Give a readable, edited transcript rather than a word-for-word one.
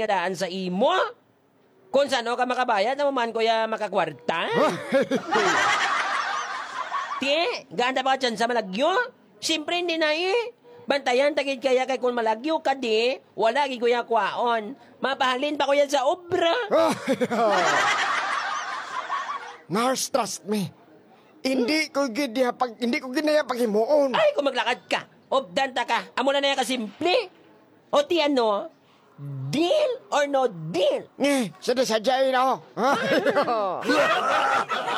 nga daan sa imo. Kung sano ka makabayad, naman kuya makakwarta. Ti, ganda pa ka dyan sa malagyo? Siyempre hindi na Bantayan tagid kaya kay kung malagyo ka di, wala gi kuya kwaon. Mapahalin pa kuya sa obra. Nars, trust me. Hindi ko ginaya paghimuon. Ay, kung maglakad ka, obdanta ka, amo na yan kasimple. O ti ano, deal or no deal? Sadya-sadyain ako.